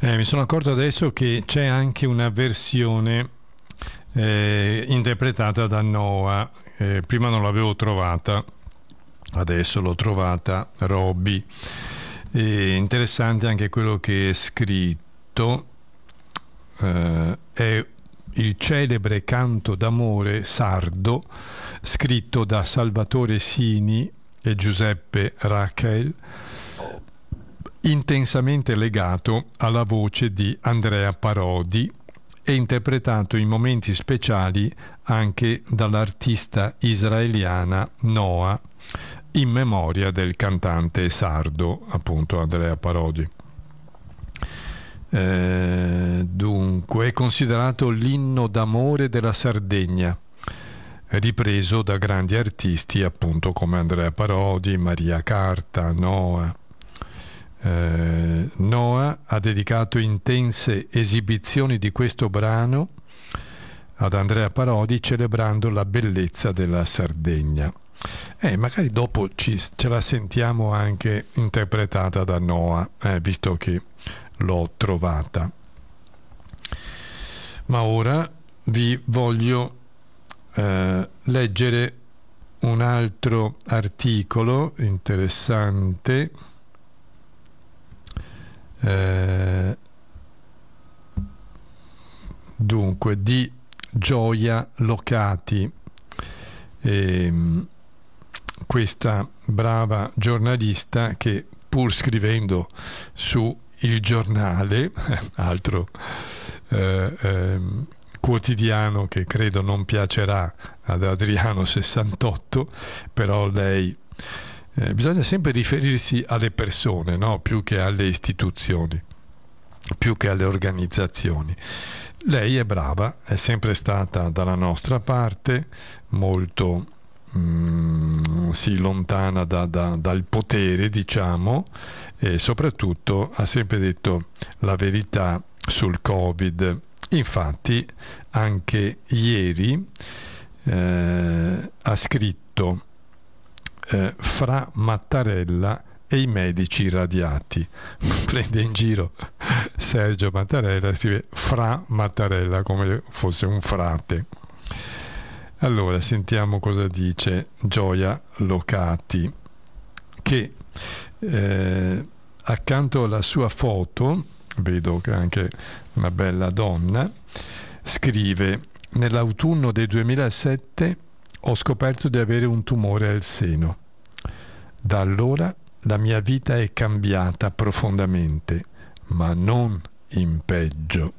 Mi sono accorto adesso che c'è anche una versione interpretata da Noah. Prima non l'avevo trovata, adesso l'ho trovata. Robby. Interessante anche quello che è scritto. È il celebre canto d'amore sardo scritto da Salvatore Sini e Giuseppe Rachel, intensamente legato alla voce di Andrea Parodi e interpretato in momenti speciali anche dall'artista israeliana Noah, in memoria del cantante sardo, appunto Andrea Parodi. Dunque, è considerato l'inno d'amore della Sardegna, ripreso da grandi artisti appunto come Andrea Parodi, Maria Carta, Noah. Noah ha dedicato intense esibizioni di questo brano ad Andrea Parodi, celebrando la bellezza della Sardegna. Magari dopo ce la sentiamo anche interpretata da Noah, visto che l'ho trovata. Ma ora vi voglio leggere un altro articolo interessante dunque di Gioia Locati, questa brava giornalista che, pur scrivendo su Il Giornale, altro quotidiano che credo non piacerà ad Adriano 68, però lei bisogna sempre riferirsi alle persone, no? Più che alle istituzioni, più che alle organizzazioni. Lei è brava, è sempre stata dalla nostra parte, molto lontana dal potere, diciamo, e soprattutto ha sempre detto la verità sul Covid. Infatti anche ieri ha scritto fra Mattarella e i medici radiati. Prende in giro Sergio Mattarella, scrive fra Mattarella come fosse un frate. Allora sentiamo cosa dice Gioia Locati, che accanto alla sua foto, vedo che è anche una bella donna, scrive: nell'autunno del 2007 ho scoperto di avere un tumore al seno. Da allora la mia vita è cambiata profondamente, ma non in peggio.